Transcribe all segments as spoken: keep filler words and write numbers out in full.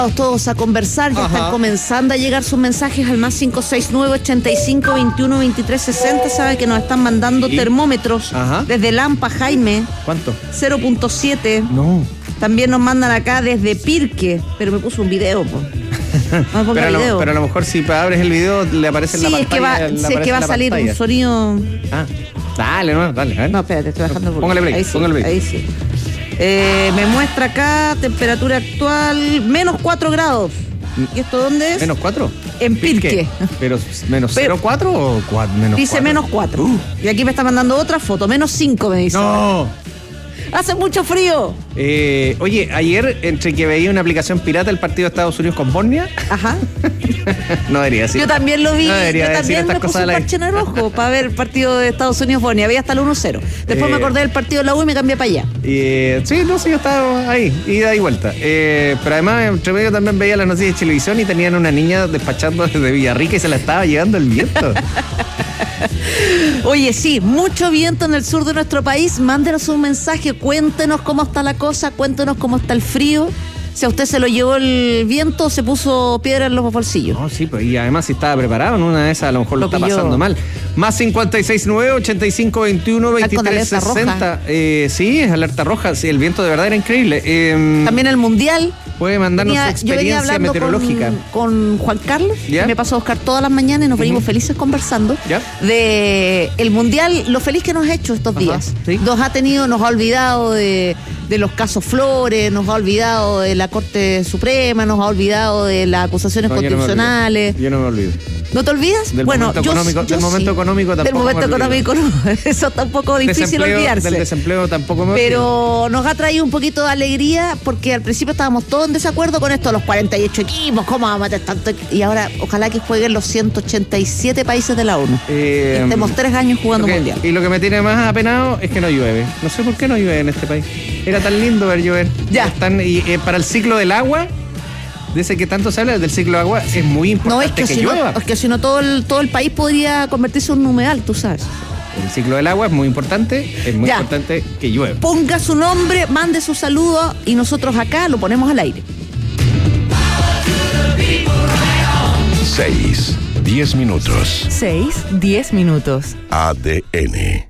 todos a conversar, ya Ajá. están comenzando a llegar sus mensajes al más cinco seis nueve, ochenta y cinco, veintiuno, veintitrés, sesenta. Sabe que nos están mandando ¿Y? termómetros Ajá. desde Lampa, Jaime. ¿Cuánto? cero punto siete. No. También nos mandan acá desde Pirque, pero me puso un video, pues. No pero, a lo, video. pero a lo mejor si abres el video le aparece sí, en la es pantalla. Que va, sí, es que va a salir pantalla. un sonido. Ah, dale, no, dale. A ver. No, espérate, estoy bajando por Póngale play, ahí sí, póngale play. Ahí sí. Eh, me muestra acá temperatura actual menos cuatro grados. ¿Y esto dónde es? ¿Menos cuatro? En Pirque. ¿Pero menos cero coma cuatro o cuatro, menos dice cuatro? Menos cuatro. Uh. Y aquí me está mandando otra foto, menos cinco me dice. No. Hace mucho frío. Eh, oye, ayer, entre que veía una aplicación pirata el partido de Estados Unidos con Bosnia. Ajá. No debería decir. Yo también lo vi. No debería Yo también me puse un parche en el ojo para ver el partido de Estados Unidos-Bosnia. Había hasta el uno cero. Después eh, me acordé del partido de la U y me cambié para allá. Eh, sí, no sé, yo estaba ahí, ida y vuelta. Eh, pero además, entre medio también veía las noticias de televisión y tenían una niña despachando desde Villarrica y se la estaba llevando el viento. Oye, sí, mucho viento en el sur de nuestro país. Mándenos un mensaje, cuéntenos cómo está la cosa, cuéntenos cómo está el frío. Si a usted se lo llevó el viento, se puso piedra en los bolsillos. No, sí, pues, y además si estaba preparado, en una de esas a lo mejor lo, lo está pasando mal. Más cincuenta y seis nueve, ochenta y cinco, veintiuno, veintitrés, sesenta. Eh, sí, es alerta roja. Sí, el viento de verdad era increíble. Eh, También el mundial. Puede mandarnos venía, su experiencia meteorológica. Con, con Juan Carlos, ¿Ya? que me pasó a buscar todas las mañanas y nos venimos uh-huh. felices conversando ¿Ya? de el mundial, lo feliz que nos ha hecho estos Ajá, días. ¿sí? Nos ha tenido, nos ha olvidado de, de los casos Flores, nos ha olvidado de la Corte Suprema, nos ha olvidado de las acusaciones no, constitucionales. Yo no me olvido. ¿No te olvidas? Del bueno, momento yo, económico, yo del momento sí. económico tampoco. Del momento económico no, eso está un poco difícil desempleo, olvidarse. Del desempleo tampoco me Pero nos ha traído un poquito de alegría porque al principio estábamos todos en desacuerdo con esto, los cuarenta y ocho equipos, ¿cómo vamos a meter tanto? Y ahora ojalá que jueguen los ciento ochenta y siete países de la ONU. Eh, y estemos tres años jugando que, mundial. Y lo que me tiene más apenado es que no llueve. No sé por qué no llueve en este país. Era tan lindo ver llover. Ya. Están, y eh, para el ciclo del agua, dice que tanto se habla del ciclo de agua, es muy importante no, es que, que si llueva. No, es que si no todo el, todo el país podría convertirse en un humedal, tú sabes. El ciclo del agua es muy importante, es muy ya. importante que llueva. Ponga su nombre, mande su saludo y nosotros acá lo ponemos al aire. Seis, diez minutos. Seis, diez minutos. A D N.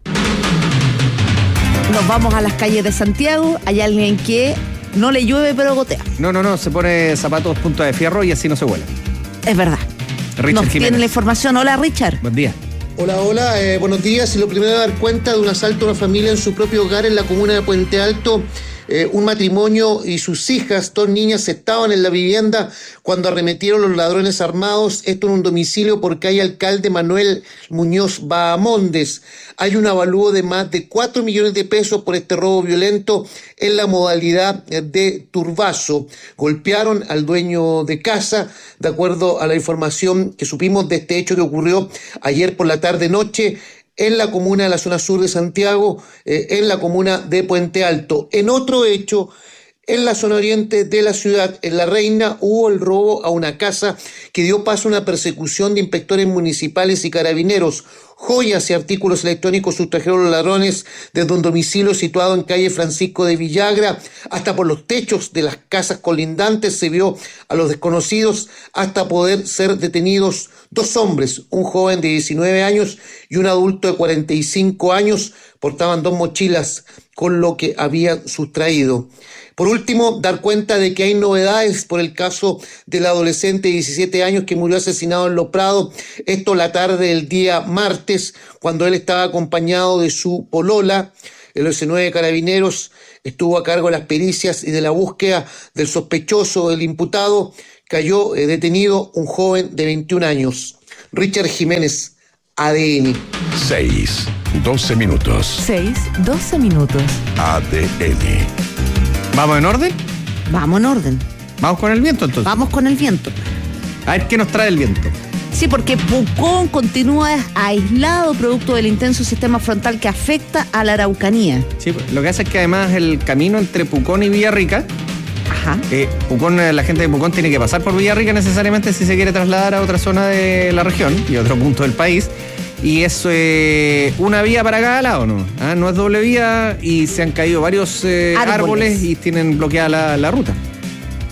Nos vamos a las calles de Santiago. Hay alguien que no le llueve pero gotea. No, no, no, se pone zapatos punta de fierro y así no se vuela. Es verdad. Richard Nos Jiménez. tiene la información. Hola, Richard. Buen día. Hola, hola, eh, buenos días. Y lo primero es dar cuenta de un asalto a una familia en su propio hogar en la comuna de Puente Alto. Eh, un matrimonio y sus hijas, dos niñas, estaban en la vivienda cuando arremetieron los ladrones armados. Esto en un domicilio por calle Alcalde Manuel Muñoz Bahamondes. Hay un avalúo de más de cuatro millones de pesos por este robo violento en la modalidad de turbazo. Golpearon al dueño de casa, de acuerdo a la información que supimos de este hecho que ocurrió ayer por la tarde-noche en la comuna de la zona sur de Santiago, eh, en la comuna de Puente Alto. En otro hecho, en la zona oriente de la ciudad, en La Reina, hubo el robo a una casa que dio paso a una persecución de inspectores municipales y carabineros. Joyas y artículos electrónicos sustrajeron los ladrones desde un domicilio situado en calle Francisco de Villagra hasta por los techos de las casas colindantes. Se vio a los desconocidos hasta poder ser detenidos dos hombres, un joven de diecinueve años y un adulto de cuarenta y cinco años. Portaban dos mochilas con lo que habían sustraído. Por último, dar cuenta de que hay novedades por el caso del adolescente de diecisiete años que murió asesinado en Los Prados. Esto la tarde del día martes, cuando él estaba acompañado de su polola. El O S nueve de Carabineros estuvo a cargo de las pericias y de la búsqueda del sospechoso, del imputado. Cayó eh, detenido un joven de veintiún años. Richard Jiménez, A D N. Seis, doce minutos. Seis, doce minutos. A D N. ¿Vamos en orden? Vamos en orden. ¿Vamos con el viento entonces? Vamos con el viento. A ver qué nos trae el viento. Sí, porque Pucón continúa aislado producto del intenso sistema frontal que afecta a la Araucanía. Sí, lo que hace es que además el camino entre Pucón y Villarrica, Ajá. Eh, Pucón, la gente de Pucón tiene que pasar por Villarrica necesariamente si se quiere trasladar a otra zona de la región y otro punto del país. Y es eh, una vía para cada lado, ¿no? ¿Ah? No es doble vía y se han caído varios eh, árboles. árboles y tienen bloqueada la, la ruta.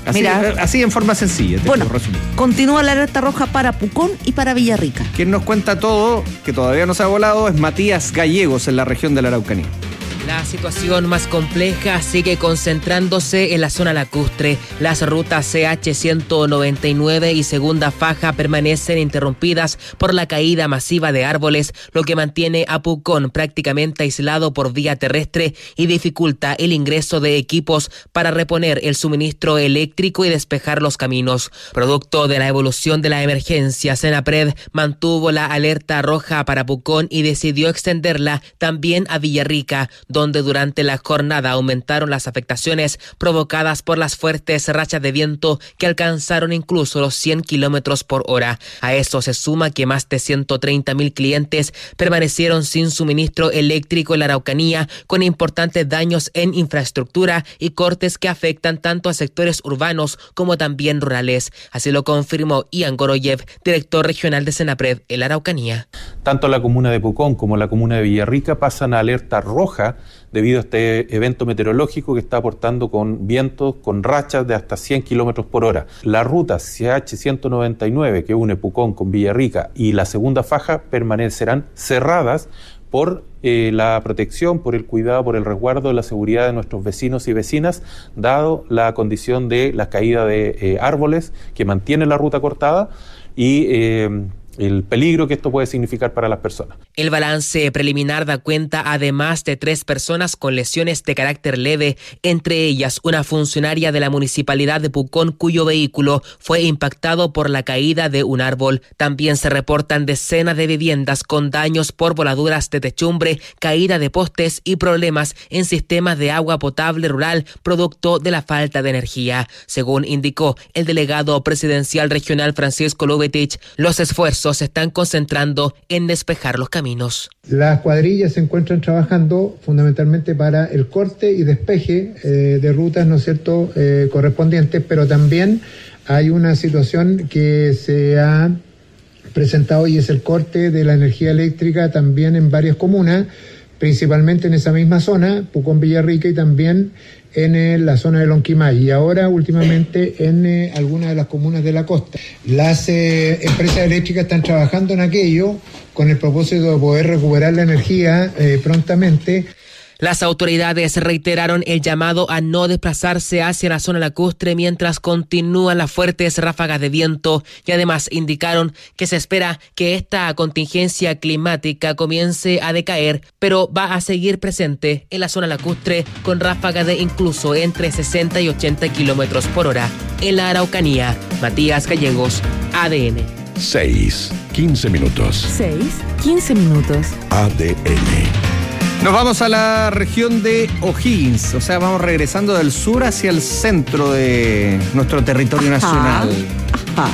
Así, Mira, así en forma sencilla. Bueno, continúa la alerta roja para Pucón y para Villarrica. Quien nos cuenta todo, que todavía no se ha volado, es Matías Gallegos en la región de la Araucanía. La situación más compleja sigue concentrándose en la zona lacustre. Las rutas C H ciento noventa y nueve y segunda faja permanecen interrumpidas por la caída masiva de árboles, lo que mantiene a Pucón prácticamente aislado por vía terrestre y dificulta el ingreso de equipos para reponer el suministro eléctrico y despejar los caminos. Producto de la evolución de la emergencia, Senapred mantuvo la alerta roja para Pucón y decidió extenderla también a Villarrica, donde durante la jornada aumentaron las afectaciones provocadas por las fuertes rachas de viento que alcanzaron incluso los cien kilómetros por hora. A eso se suma que más de ciento treinta mil clientes permanecieron sin suministro eléctrico en la Araucanía, con importantes daños en infraestructura y cortes que afectan tanto a sectores urbanos como también rurales. Así lo confirmó Ian Goroyev, director regional de Senapred en la Araucanía. Tanto la comuna de Pucón como la comuna de Villarrica pasan a alerta roja debido a este evento meteorológico que está aportando con vientos con rachas de hasta cien kilómetros por hora. La ruta C H ciento noventa y nueve que une Pucón con Villarrica y la segunda faja permanecerán cerradas por eh, la protección, por el cuidado, por el resguardo de la seguridad de nuestros vecinos y vecinas, dado la condición de la caída de eh, árboles que mantiene la ruta cortada y eh, el peligro que esto puede significar para las personas. El balance preliminar da cuenta además de tres personas con lesiones de carácter leve, entre ellas una funcionaria de la municipalidad de Pucón cuyo vehículo fue impactado por la caída de un árbol. También se reportan decenas de viviendas con daños por voladuras de techumbre, caída de postes y problemas en sistemas de agua potable rural producto de la falta de energía. Según indicó el delegado presidencial regional Francisco Lubetich, los esfuerzos se están concentrando en despejar los caminos. Las cuadrillas se encuentran trabajando fundamentalmente para el corte y despeje eh, de rutas, ¿no es cierto?, eh, correspondientes, pero también hay una situación que se ha presentado y es el corte de la energía eléctrica también en varias comunas, principalmente en esa misma zona, Pucón, Villarrica, y también en eh, la zona de Lonquimay, y ahora últimamente en eh, algunas de las comunas de la costa. Las eh, empresas eléctricas están trabajando en aquello con el propósito de poder recuperar la energía eh, prontamente. Las autoridades reiteraron el llamado a no desplazarse hacia la zona lacustre mientras continúan las fuertes ráfagas de viento y además indicaron que se espera que esta contingencia climática comience a decaer, pero va a seguir presente en la zona lacustre con ráfagas de incluso entre sesenta y ochenta kilómetros por hora. En la Araucanía, Matías Gallegos, A D N. seis, quince minutos. seis, quince minutos. A D N. Nos vamos a la región de O'Higgins, o sea, vamos regresando del sur hacia el centro de nuestro territorio Ajá. nacional. Ajá.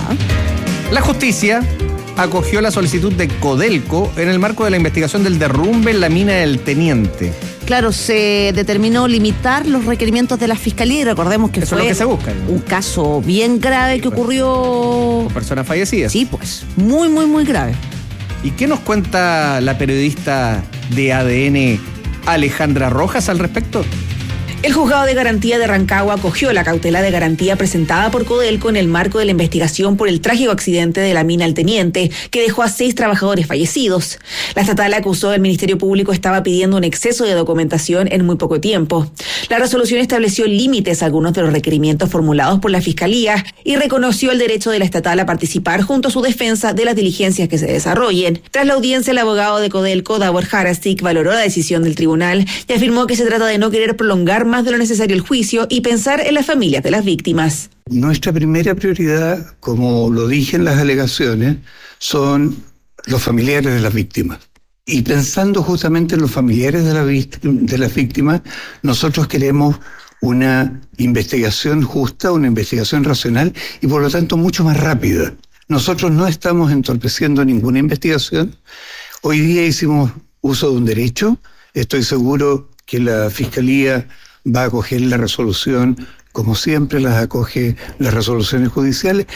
La justicia acogió la solicitud de Codelco en el marco de la investigación del derrumbe en la mina del Teniente. Claro, se determinó limitar los requerimientos de la Fiscalía y recordemos que Eso fue es lo que se busca, un caso bien grave que ocurrió... Con personas fallecidas. Sí, pues, muy, muy, muy grave. ¿Y qué nos cuenta la periodista de A D N, Alejandra Rojas, al respecto? El Juzgado de Garantía de Rancagua acogió la cautela de garantía presentada por Codelco en el marco de la investigación por el trágico accidente de la mina El Teniente, que dejó a seis trabajadores fallecidos. La estatal acusó que el Ministerio Público estaba pidiendo un exceso de documentación en muy poco tiempo. La resolución estableció límites a algunos de los requerimientos formulados por la Fiscalía y reconoció el derecho de la estatal a participar junto a su defensa de las diligencias que se desarrollen. Tras la audiencia, el abogado de Codelco, Davor Harastik, valoró la decisión del tribunal y afirmó que se trata de no querer prolongar más de lo necesario el juicio y pensar en las familias de las víctimas. Nuestra primera prioridad, como lo dije en las alegaciones, son los familiares de las víctimas. Y pensando justamente en los familiares de, la de las víctimas, nosotros queremos una investigación justa, una investigación racional y por lo tanto mucho más rápida. Nosotros no estamos entorpeciendo ninguna investigación. Hoy día hicimos uso de un derecho. Estoy seguro que la Fiscalía va a acoger la resolución como siempre las acoge las resoluciones judiciales.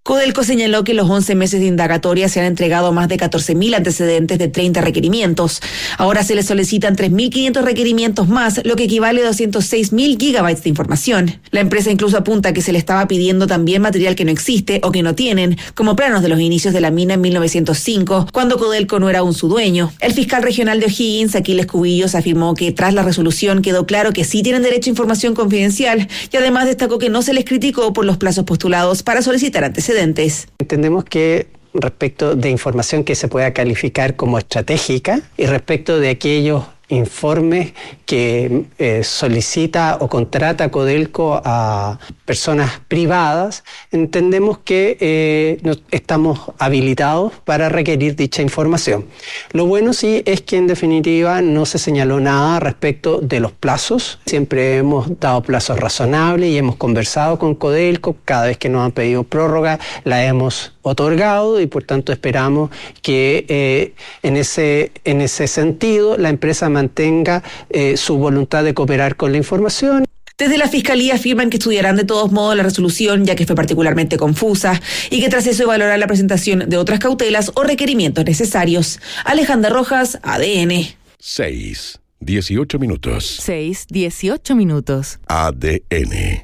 Codelco señaló que en los once meses de indagatoria se han entregado más de catorce mil antecedentes de treinta requerimientos. Ahora se le solicitan tres mil quinientos requerimientos más, lo que equivale a doscientos seis mil gigabytes de información. La empresa incluso apunta que se le estaba pidiendo también material que no existe o que no tienen, como planos de los inicios de la mina en mil novecientos cinco, cuando Codelco no era aún su dueño. El fiscal regional de O'Higgins, Aquiles Cubillos, afirmó que tras la resolución quedó claro que sí tienen derecho a información confidencial y además destacó que no se les criticó por los plazos postulados para solicitar antecedentes. Entendemos que respecto de información que se pueda calificar como estratégica y respecto de aquellos informes que eh, solicita o contrata Codelco a personas privadas, entendemos que eh, no, estamos habilitados para requerir dicha información. Lo bueno sí es que en definitiva no se señaló nada respecto de los plazos. Siempre hemos dado plazos razonables y hemos conversado con Codelco. Cada vez que nos han pedido prórroga la hemos otorgado y por tanto esperamos que eh, en ese, en ese sentido la empresa mantenga eh, su voluntad de cooperar con la información. Desde la Fiscalía afirman que estudiarán de todos modos la resolución, ya que fue particularmente confusa, y que tras eso evaluarán la presentación de otras cautelas o requerimientos necesarios. Alejandra Rojas, A D N. seis, dieciocho minutos. seis, dieciocho minutos. A D N.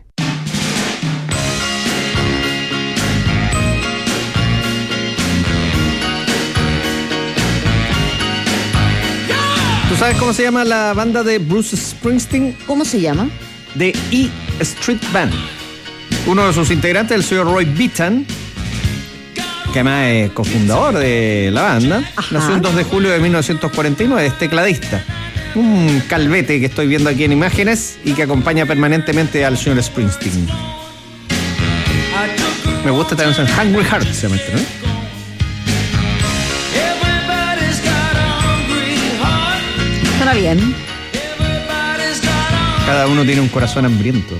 ¿Tú sabes cómo se llama la banda de Bruce Springsteen? ¿Cómo se llama? The E Street Band. Uno de sus integrantes, el señor Roy Bittan, que además es cofundador de la banda, Ajá. nació el dos de julio de mil novecientos cuarenta y nueve, es tecladista. Un calvete que estoy viendo aquí en imágenes y que acompaña permanentemente al señor Springsteen. Me gusta esta canción, Hungry Heart se llama esto, ¿no? Suena bien. Cada uno tiene un corazón hambriento.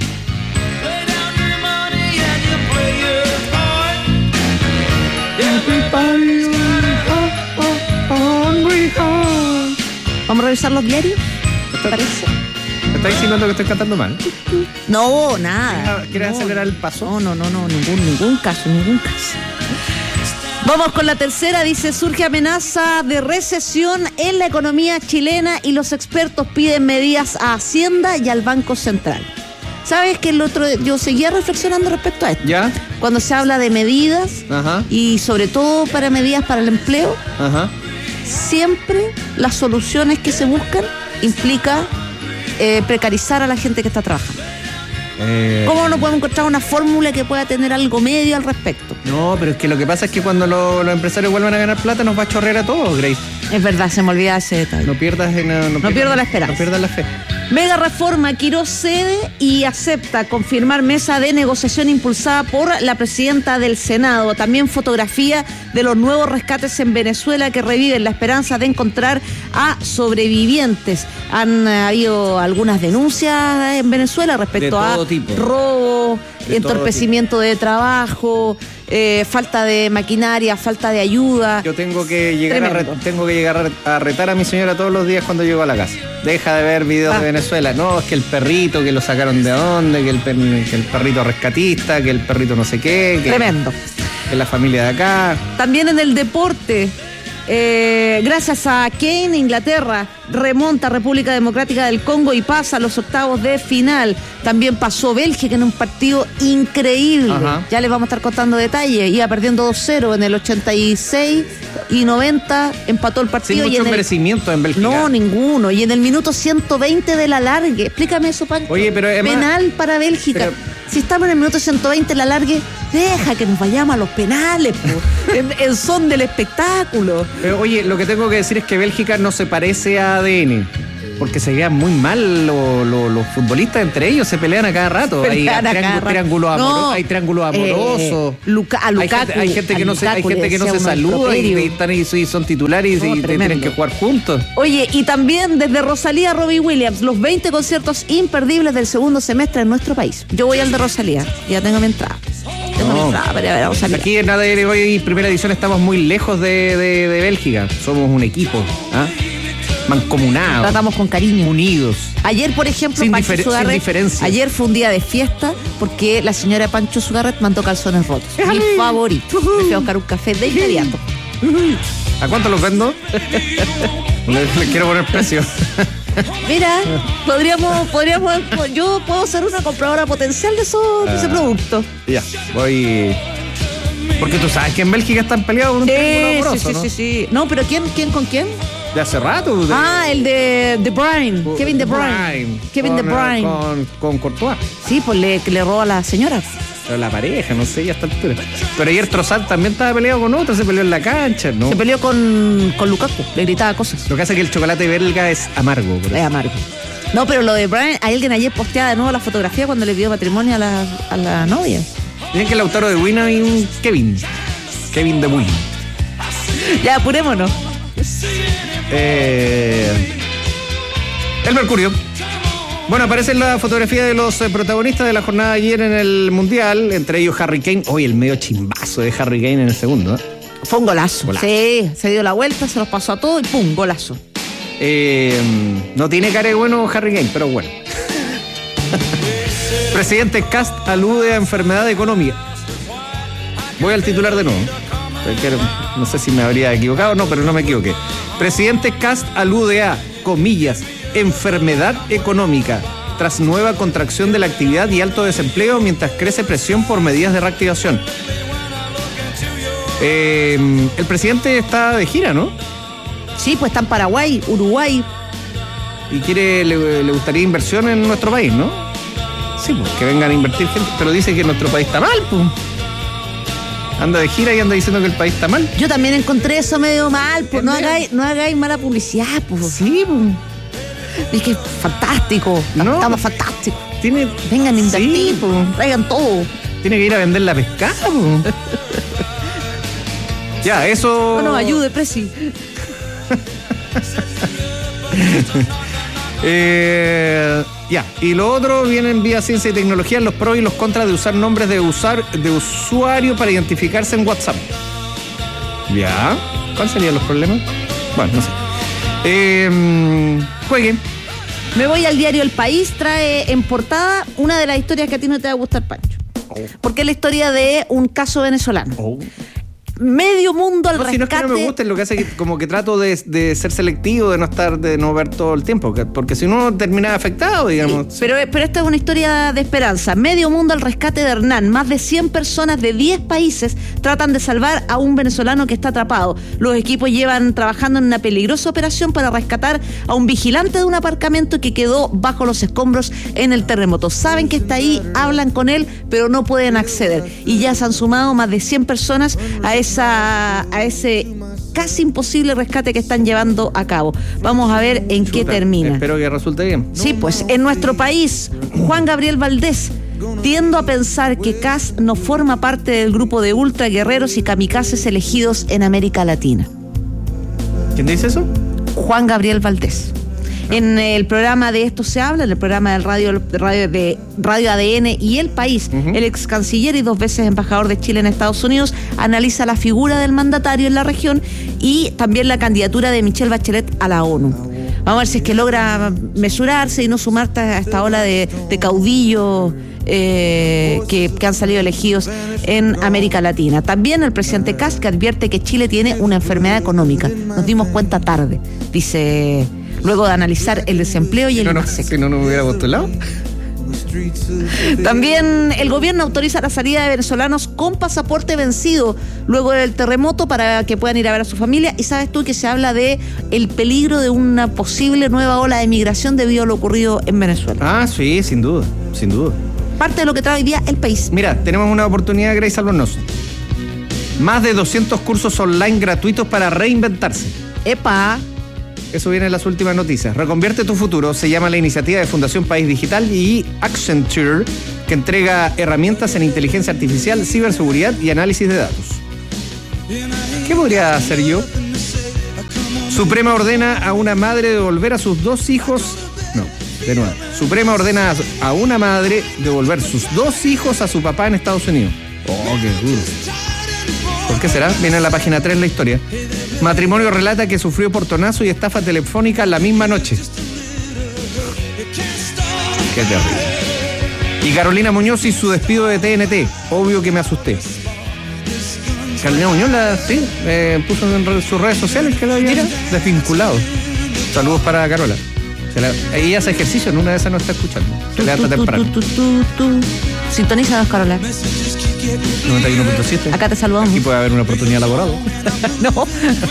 ¿Vamos a revisar los diarios? ¿Te parece? ¿Me estás insinuando que estoy cantando mal? No, nada. ¿Quieres no. acelerar el paso? No, no, no, no, ningún, ningún caso, ningún caso. Vamos con la tercera, dice, surge amenaza de recesión en la economía chilena y los expertos piden medidas a Hacienda y al Banco Central. ¿Sabes que el otro yo seguía reflexionando respecto a esto? ¿Ya? Cuando se habla de medidas Ajá. y sobre todo para medidas para el empleo, Ajá. siempre las soluciones que se buscan implica eh, precarizar a la gente que está trabajando. Eh, ¿Cómo no podemos encontrar una fórmula que pueda tener algo medio al respecto? No, pero es que lo que pasa es que cuando lo, los empresarios vuelvan a ganar plata nos va a chorrear a todos, Grace. Es verdad, se me olvidaba ese detalle. No pierdas, no, no, no pierdas, pierdas la esperanza. No pierdas la fe. Mega reforma, Quirós cede y acepta confirmar mesa de negociación impulsada por la presidenta del Senado. También fotografía de los nuevos rescates en Venezuela que reviven la esperanza de encontrar a sobrevivientes. Han habido algunas denuncias en Venezuela respecto a tipo. robo, de entorpecimiento de trabajo, eh, falta de maquinaria, falta de ayuda. Yo tengo que llegar a re, tengo que llegar a retar a mi señora todos los días cuando llego a la casa. Deja de ver videos ah. de Venezuela. No, es que el perrito, que lo sacaron de dónde, que el, per, que el perrito rescatista, que el perrito no sé qué. Que, Tremendo. Que la familia de acá. También en el deporte. Eh, gracias a Kane, Inglaterra remonta a República Democrática del Congo y pasa a los octavos de final. También pasó Bélgica en un partido increíble. Ajá. Ya les vamos a estar contando detalles. Iba perdiendo dos cero en el ochenta y seis y noventa, empató el partido. Sin mucho y en merecimiento el... en Bélgica. No, ninguno. Y en el minuto ciento veinte de la alargue. Explícame eso, Pancho. Oye, pero además... penal para Bélgica. Pero... si estamos en el minuto ciento veinte de la alargue, deja que nos vayamos a los penales, en, en son del espectáculo. Pero, oye, lo que tengo que decir es que Bélgica no se parece a A D N, porque se veían muy mal los, los, los futbolistas entre ellos, se pelean a cada rato. Hay, a triángulo, cada triángulos rato. amorosos, No, hay triángulos amorosos. Eh, Luca, a Lukaku, hay gente, hay gente que no se, hay gente que no se saluda y, y están ahí, son titulares no, y tremendo. Tienen que jugar juntos. Oye, y también desde Rosalía a Robbie Williams, los veinte conciertos imperdibles del segundo semestre en nuestro país. Yo voy al de Rosalía, ya tengo mi entrada. Tengo no. mi entrada para ver a Rosalía. Aquí en A D N hoy, primera edición, estamos muy lejos de, de, de Bélgica. Somos un equipo. ¿ah? mancomunados. Tratamos con cariño. Unidos. Ayer, por ejemplo, sin, Pancho difer- Sugarret, sin diferencia. ayer fue un día de fiesta porque la señora Pancho Sugarret mandó calzones rotos. Mi favorito. Me fui a buscar un café de inmediato. ¿A cuánto los vendo? le, le quiero poner precio. Mira, podríamos, podríamos, yo puedo ser una compradora potencial de, eso, de ese producto. Ya, voy. Porque tú sabes que en Bélgica están peleados por un sí, triángulo amoroso, sí, sí, ¿no? sí, sí. No, pero ¿quién, quién con quién? De hace rato. De... Ah, el de De Bruyne. Uh, Kevin De Bruyne. Kevin con, De Bruyne. Con, con Courtois. Sí, pues le, que le roba a la señora. Pero la pareja, no sé, ya está altura. Pero ayer Trossard también estaba peleado con otro, se peleó en la cancha, ¿no? Se peleó con, con Lukaku, le gritaba cosas. Lo que hace es que el chocolate belga es amargo. Por es amargo. No, pero lo de Brian, alguien ayer posteaba de nuevo la fotografía cuando le dio matrimonio a la, a la novia. Dicen que el Lautaro de Buin hay un Kevin. Kevin De Buin. Ya, apurémonos. Eh, el Mercurio. Bueno, aparece en la fotografía de los eh, protagonistas de la jornada de ayer en el Mundial, entre ellos Harry Kane. Hoy el medio chimbazo de Harry Kane en el segundo, ¿eh? Fue un golazo. golazo. Sí, se dio la vuelta, se los pasó a todos y ¡pum! Golazo. Eh, no tiene cara de bueno Harry Kane, pero bueno. Presidente Kast alude a enfermedad económica. Voy al titular de nuevo. No sé si me habría equivocado o no, pero no me equivoqué. Presidente Kast alude a, comillas, enfermedad económica tras nueva contracción de la actividad y alto desempleo mientras crece presión por medidas de reactivación. Eh, el presidente está de gira, ¿no? Sí, pues está en Paraguay, Uruguay. Y quiere, le, le gustaría inversión en nuestro país, ¿no? Sí, pues que vengan a invertir gente, pero dice que nuestro país está mal, pues. Anda de gira y anda diciendo que el país está mal. Yo también encontré eso medio mal, pues no hagáis, no hagáis mala publicidad, pues. Sí, pues. Es que es fantástico, no, estamos fantásticos. Tiene, vengan a invertir, sí, pues, traigan todo. Tiene que ir a vender la pescada, pues. Ya, eso. Bueno, ayude, Presi. eh, ya, y lo otro viene en vía ciencia y tecnología, los pros y los contras de usar nombres de, usar, de usuario para identificarse en WhatsApp. Ya, ¿cuáles serían los problemas? Bueno, no sé. Eh, jueguen. Me voy al diario El País, trae en portada una de las historias que a ti no te va a gustar, Pancho. Oh. Porque es la historia de un caso venezolano. Oh. Medio mundo al no, rescate. Si no es que no me gusta, es lo que hace que como que trato de, de ser selectivo, de no estar, de no ver todo el tiempo, porque si no termina afectado, digamos. Sí, pero, pero esta es una historia de esperanza. Medio mundo al rescate de Hernán. Más de cien personas de diez países tratan de salvar a un venezolano que está atrapado. Los equipos llevan trabajando en una peligrosa operación para rescatar a un vigilante de un aparcamiento que quedó bajo los escombros en el terremoto. Saben que está ahí, hablan con él, pero no pueden acceder. Y ya se han sumado más de cien personas a Esa, a ese casi imposible rescate que están llevando a cabo. Vamos a ver en Chuta, qué termina. Espero que resulte bien. Sí, pues en nuestro país, Juan Gabriel Valdés. Tiendo a pensar que C A S no forma parte del grupo de ultra guerreros y kamikazes elegidos en América Latina. ¿Quién dice eso? Juan Gabriel Valdés. En el programa de Esto se habla, en el programa del radio, radio de Radio A D N y El País, uh-huh. El ex canciller y dos veces embajador de Chile en Estados Unidos analiza la figura del mandatario en la región y también la candidatura de Michelle Bachelet a la ONU. Vamos a ver si es que logra mesurarse y no sumarte a esta ola de, de caudillos eh, que, que han salido elegidos en América Latina. También el presidente Kast, que advierte que Chile tiene una enfermedad económica. Nos dimos cuenta tarde, dice... Luego de analizar el desempleo y el no, no, si no nos hubiera postulado. También el gobierno autoriza la salida de venezolanos con pasaporte vencido luego del terremoto para que puedan ir a ver a su familia. Y sabes tú que se habla de el peligro de una posible nueva ola de migración debido a lo ocurrido en Venezuela. Ah, sí, sin duda, sin duda. Parte de lo que trae hoy día El País. Mira, tenemos una oportunidad, Grace Albornoz. Más de doscientos cursos online gratuitos para reinventarse. ¡Epa! Eso viene en las últimas noticias. Reconvierte tu futuro, se llama la iniciativa de Fundación País Digital y Accenture, que entrega herramientas en inteligencia artificial, ciberseguridad y análisis de datos. ¿Qué podría hacer yo? Suprema ordena a una madre devolver a sus dos hijos... No, de nuevo. Suprema ordena a una madre devolver sus dos hijos a su papá en Estados Unidos. Oh, qué duro. ¿Por qué será? Viene en la página tres la historia. Matrimonio relata que sufrió portonazo y estafa telefónica la misma noche. Qué terrible. Y Carolina Muñoz y su despido de T N T. Obvio que me asusté. Carolina Muñoz la, sí, eh, puso en sus redes sociales que la había desvinculado. Saludos para Carola. Se la, ella hace ejercicio, en una de esas no está escuchando. Se tú, levanta tú, temprano. Tú, tú, tú, tú. Sintoniza, Carola. noventa y uno punto siete. Acá te saludamos. Aquí puede haber una oportunidad laboral. No.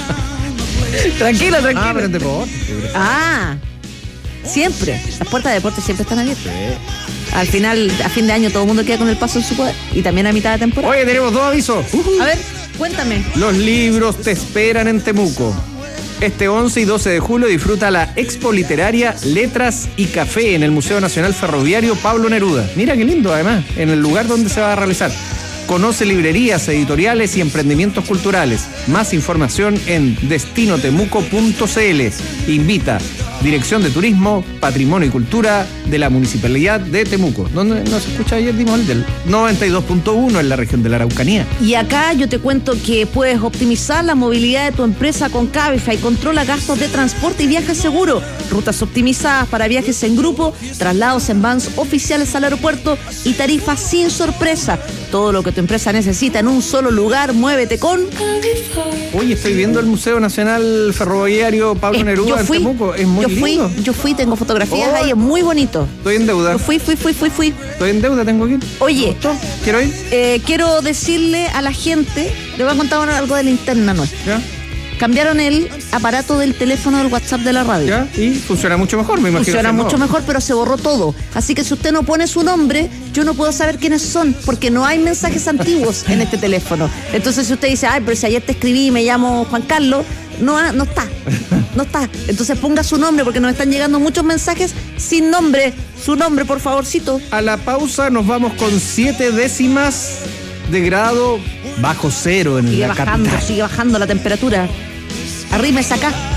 Tranquilo, tranquilo. Ah, pero en deporte. Ah, siempre. Las puertas de deporte siempre están abiertas. Sí. Al final, a fin de año, todo el mundo queda con el paso en su poder. Y también a mitad de temporada. Oye, tenemos dos avisos. Uh-huh. A ver, cuéntame. Los libros te esperan en Temuco. Este once y doce de julio disfruta la Expo Literaria Letras y Café en el Museo Nacional Ferroviario Pablo Neruda. Mira qué lindo, además, en el lugar donde se va a realizar. Conoce librerías, editoriales y emprendimientos culturales. Más información en destino temuco punto c l. Invita Dirección de Turismo, Patrimonio y Cultura de la Municipalidad de Temuco. ¿Dónde nos escucha ayer? Dimos el del noventa y dos punto uno en la región de la Araucanía. Y acá yo te cuento que puedes optimizar la movilidad de tu empresa con Cabify. Controla gastos de transporte y viajes seguro. Rutas optimizadas para viajes en grupo, traslados en vans oficiales al aeropuerto y tarifas sin sorpresa. Todo lo que tu empresa necesita en un solo lugar. Muévete con Cabify. Oye, estoy viendo el Museo Nacional Ferroviario Pablo eh, Neruda en Temuco. Es muy yo fui, lindo. Yo fui, tengo fotografías oh, ahí, es muy bonito. Estoy en deuda. Yo fui, fui, fui, fui, fui. Estoy en deuda, tengo que ir. Oye, ¿quiero ir? Eh, quiero decirle a la gente, le voy a contar algo de la interna nuestra. ¿Ya? Cambiaron el aparato del teléfono del WhatsApp de la radio. ¿Ya? Y funciona mucho mejor, me imagino. Funciona mucho mejor, pero se borró todo. Así que si usted no pone su nombre, yo no puedo saber quiénes son, porque no hay mensajes antiguos en este teléfono. Entonces si usted dice, ay, pero si ayer te escribí y me llamo Juan Carlos, no, no está, no está. Entonces ponga su nombre, porque nos están llegando muchos mensajes sin nombre. Su nombre, por favorcito. A la pausa nos vamos con siete décimas de grado bajo cero en sigue la bajando, capital. Sigue bajando la temperatura. Arrímese acá.